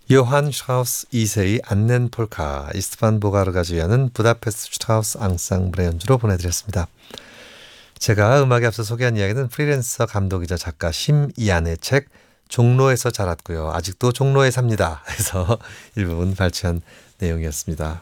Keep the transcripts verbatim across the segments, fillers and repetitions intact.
요한 슈트라우스 이 세의 안넨 폴카, 이스트반 보가르가 주연한 부다페스트 슈트라우스 앙상블의 연주로 보내드렸습니다. 제가 음악에 앞서 소개한 이야기는 프리랜서 감독이자 작가 심이안의 책 종로에서 자랐고요. 아직도 종로에 삽니다. 해서 일부분 발췌한 내용이었습니다.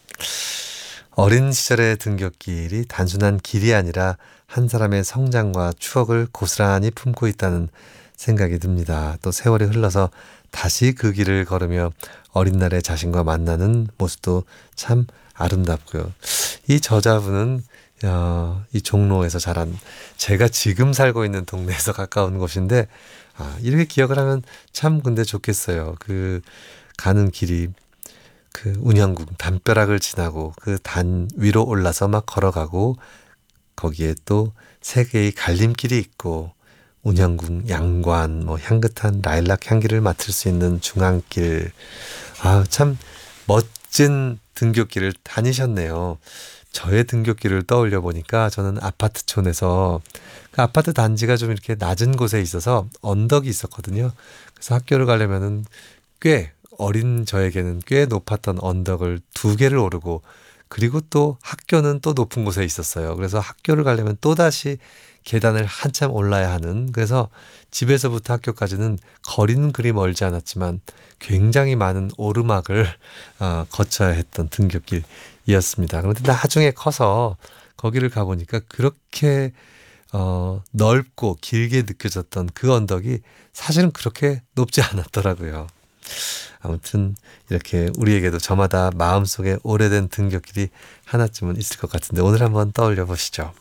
어린 시절의 등굣길이 단순한 길이 아니라 한 사람의 성장과 추억을 고스란히 품고 있다는 생각이 듭니다. 또 세월이 흘러서 다시 그 길을 걸으며 어린 날의 자신과 만나는 모습도 참 아름답고요. 이 저자분은 어, 이 종로에서 자란, 제가 지금 살고 있는 동네에서 가까운 곳인데 아, 이렇게 기억을 하면 참 근데 좋겠어요. 그 가는 길이 그 운영궁 담벼락을 지나고 그 단 위로 올라서 막 걸어가고 거기에 또 세 개의 갈림길이 있고 운영궁, 양관, 뭐 향긋한 라일락 향기를 맡을 수 있는 중앙길. 아, 참 멋진 등굣길을 다니셨네요. 저의 등굣길을 떠올려 보니까 저는 아파트촌에서 그 아파트 단지가 좀 이렇게 낮은 곳에 있어서 언덕이 있었거든요. 그래서 학교를 가려면은 꽤 어린 저에게는 꽤 높았던 언덕을 두 개를 오르고 그리고 또 학교는 또 높은 곳에 있었어요. 그래서 학교를 가려면 또다시 계단을 한참 올라야 하는, 그래서 집에서부터 학교까지는 거리는 그리 멀지 않았지만 굉장히 많은 오르막을 어, 거쳐야 했던 등굣길이었습니다. 그런데 나중에 커서 거기를 가보니까 그렇게 어, 넓고 길게 느껴졌던 그 언덕이 사실은 그렇게 높지 않았더라고요. 아무튼 이렇게 우리에게도 저마다 마음속에 오래된 등굣길이 하나쯤은 있을 것 같은데 오늘 한번 떠올려 보시죠.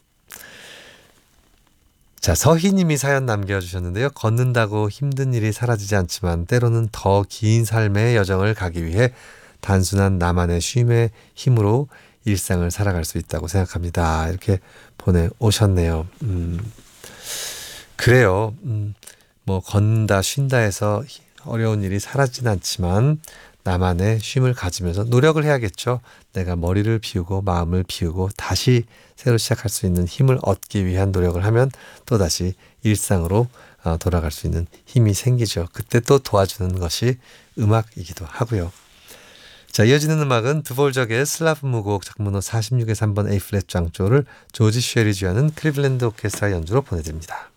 자, 서희님이 사연 남겨주셨는데요. 걷는다고 힘든 일이 사라지지 않지만 때로는 더 긴 삶의 여정을 가기 위해 단순한 나만의 쉼의 힘으로 일상을 살아갈 수 있다고 생각합니다. 이렇게 보내오셨네요. 음, 그래요. 음, 뭐 걷는다 쉰다 해서 어려운 일이 사라지진 않지만 나만의 쉼을 가지면서 노력을 해야겠죠. 내가 머리를 비우고 마음을 비우고 다시 새로 시작할 수 있는 힘을 얻기 위한 노력을 하면 또다시 일상으로 돌아갈 수 있는 힘이 생기죠. 그때 또 도와주는 것이 음악이기도 하고요. 자, 이어지는 음악은 드볼적의 슬라브 무곡 작문호 사십육의 삼 번 A 플랫 장조를 조지 쉐리 주연은 클리블랜드 오케스트라 연주로 보내드립니다.